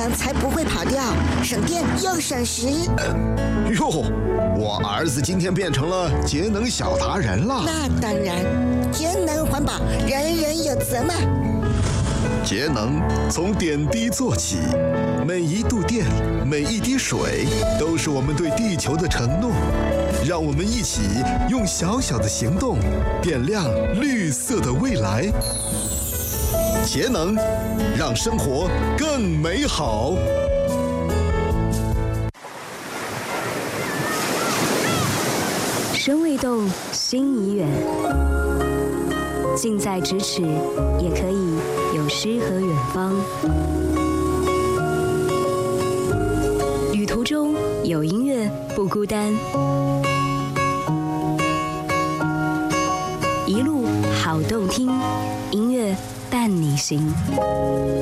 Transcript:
样才不会跑掉，省电又省时。 哟，我儿子今天变成了节能小达人了。 那当然，节能环保，人人有责嘛。 节能从点滴做起，每一度电，每一滴水，都是我们对地球的承诺。让我们一起用小小的行动，点亮绿色的未来。节能，让生活更美好。 身未动，心已远。近在咫尺，也可以有诗和远方。旅途中有音乐，不孤单。一路好动听，音乐伴你行。